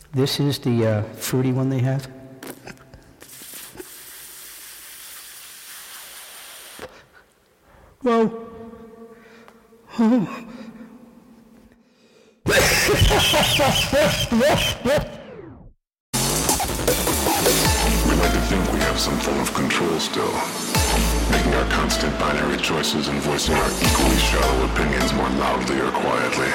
This is the fruity one they have. Whoa. Oh. We like to think we have some form of control still, making our constant binary choices and voicing our equally shallow opinions more loudly or quietly.